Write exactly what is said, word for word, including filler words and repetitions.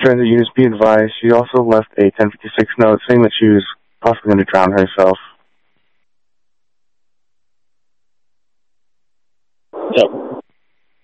transit units be advised, she also left a ten fifty-six note saying that she was possibly going to drown herself.